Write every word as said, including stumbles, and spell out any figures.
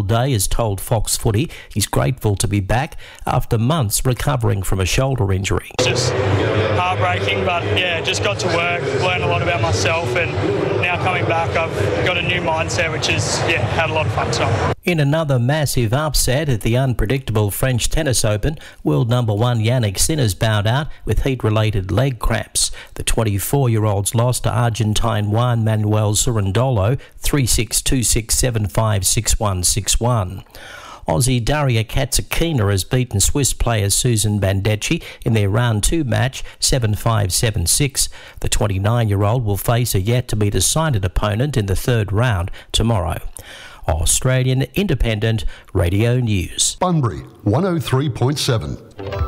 Day has told Fox Footy he's grateful to be back after months recovering from a shoulder injury. Just heartbreaking, but yeah, just got to work, learned a lot about myself, and now coming back I've got a new mindset, which is, yeah, had a lot of fun tonight. In another massive upset at the unpredictable French Tennis Open, world number one Yannick Sinner's bowed out with heat-related leg cramps. The twenty-four-year-old's lost to Argentine Juan Manuel Cerundolo three six, two six, seven five, six one, six one. Aussie Daria Katsakina has beaten Swiss player Susan Bandecchi in their round two match seven five, seven six. The twenty-nine-year-old will face a yet-to-be-decided opponent in the third round tomorrow. Australian Independent Radio News. Bunbury, one oh three point seven.